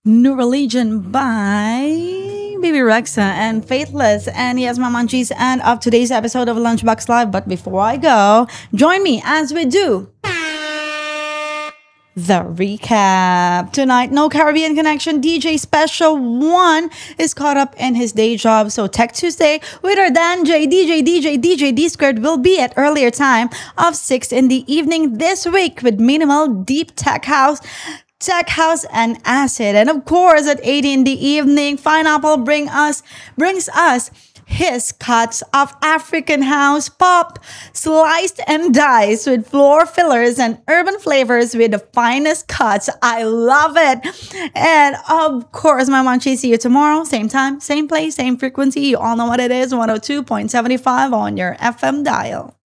New Religion by Baby Rexa and Faithless. And yes, my munchies, and of today's episode of Lunchbox Live. But before I go, join me as we do the recap. Tonight, no Caribbean Connection. DJ Special One is caught up in his day job. So Tech Tuesday with our Dan J, DJ D Squared will be at earlier time of 6 in the evening this week with minimal deep tech house, and acid. And of course, at 8 in the evening, Pineapple brings us his cuts of African house pop, sliced and diced with floor fillers and urban flavors with the finest cuts. I love it. And of course, my munchies, see you tomorrow. Same time, same place, same frequency. You all know what it is, 102.75 on your FM dial.